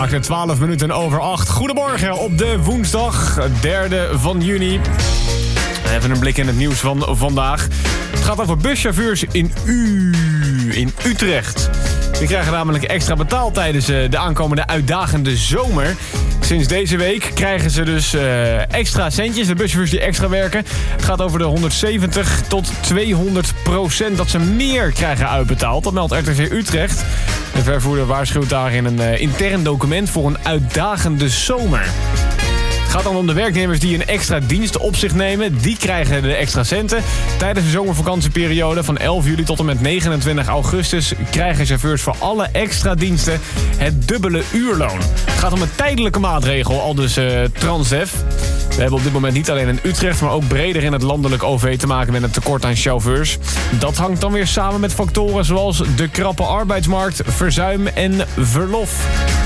Maakt het 12 minuten over 8. Goedemorgen op de woensdag, 3 van juni. Even een blik in het nieuws van vandaag. Het gaat over buschauffeurs in Utrecht. Die krijgen namelijk extra betaald tijdens de aankomende uitdagende zomer. Sinds deze week krijgen ze dus extra centjes, de buschauffeurs die extra werken. Het gaat over de 170 tot 200% dat ze meer krijgen uitbetaald. Dat meldt RTV Utrecht. De vervoerder waarschuwt daar in een intern document voor een uitdagende zomer. Het gaat dan om de werknemers die een extra dienst op zich nemen. Die krijgen de extra centen. Tijdens de zomervakantieperiode van 11 juli tot en met 29 augustus... krijgen chauffeurs voor alle extra diensten het dubbele uurloon. Het gaat om een tijdelijke maatregel, aldus Transdev. We hebben op dit moment niet alleen in Utrecht, maar ook breder in het landelijk OV te maken met een tekort aan chauffeurs. Dat hangt dan weer samen met factoren zoals de krappe arbeidsmarkt, verzuim en verlof.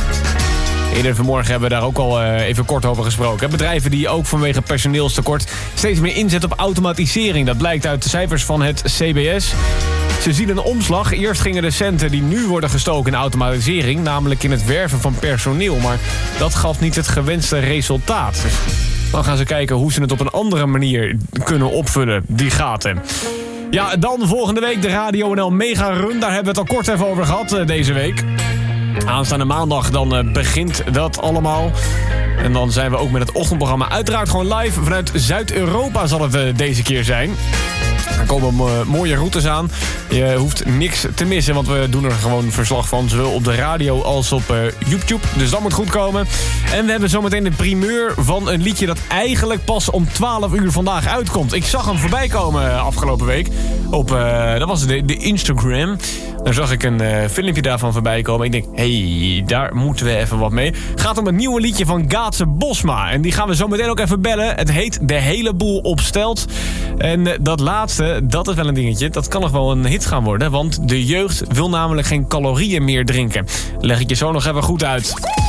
Eerder vanmorgen hebben we daar ook al even kort over gesproken. Bedrijven die ook vanwege personeelstekort steeds meer inzetten op automatisering. Dat blijkt uit de cijfers van het CBS. Ze zien een omslag. Eerst gingen de centen die nu worden gestoken in automatisering, namelijk in het werven van personeel. Maar dat gaf niet het gewenste resultaat. Dan gaan ze kijken hoe ze het op een andere manier kunnen opvullen, die gaten. Ja, dan volgende week de Radio NL Mega Run. Daar hebben we het al kort even over gehad deze week. Aanstaande maandag dan begint dat allemaal. En dan zijn we ook met het ochtendprogramma uiteraard gewoon live. Vanuit Zuid-Europa zal het deze keer zijn. Er komen mooie routes aan. Je hoeft niks te missen, want we doen er gewoon verslag van. Zowel op de radio als op YouTube. Dus dat moet goed komen. En we hebben zometeen de primeur van een liedje dat eigenlijk pas om 12 uur vandaag uitkomt. Ik zag hem voorbij komen afgelopen week. Dat was de Instagram. Daar zag ik een filmpje daarvan voorbij komen. Ik denk, hey, daar moeten we even wat mee. Het gaat om het nieuwe liedje van Gaatse Bosma. En die gaan we zo meteen ook even bellen. Het heet De Hele Boel Opstelt. En dat laatste, dat is wel een dingetje. Dat kan nog wel een hit gaan worden. Want de jeugd wil namelijk geen calorieën meer drinken. Leg ik je zo nog even goed uit.